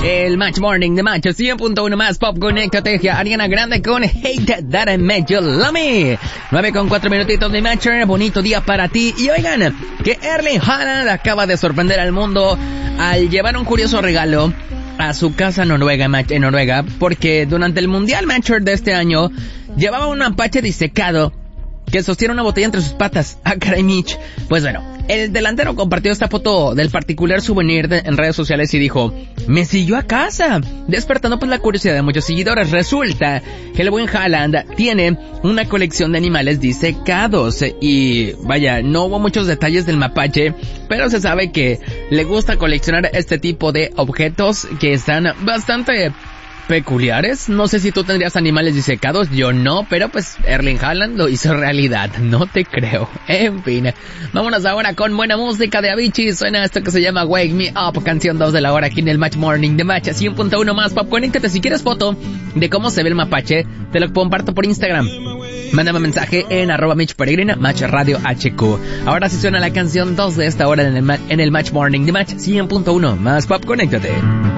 El Match Morning de Match 100.1 más Pop. Conéctate. Ariana Grande con Hate That I Made You Love Me. 9:04 minutitos de Matcher. Bonito día para ti. Y oigan, que Erling Haaland acaba de sorprender al mundo al llevar un curioso regalo a su casa en Noruega, porque durante el Mundial Matcher de este año llevaba un mapache disecado que sostiene una botella entre sus patas. Ah, caray, Mitch. Pues bueno, el delantero compartió esta foto del particular souvenir en redes sociales y dijo: me siguió a casa, despertando pues la curiosidad de muchos seguidores. Resulta que el buen Haaland tiene una colección de animales disecados y vaya, no hubo muchos detalles del mapache, pero se sabe que le gusta coleccionar este tipo de objetos que están bastante peculiares. No sé si tú tendrías animales disecados, yo no, pero pues Erling Haaland lo hizo realidad, no te creo. En fin, vámonos ahora con buena música de Avicii. Suena esto que se llama Wake Me Up, canción 2 de la hora aquí en el Match Morning de Match 100.1 más Pop. Conéctate, si quieres foto de cómo se ve el mapache, te lo comparto por Instagram. Mándame mensaje en @MitchPeregrina, Match Radio HQ. Ahora sí suena la canción 2 de esta hora en el Match Morning de Match 100.1 más Pop. Conéctate.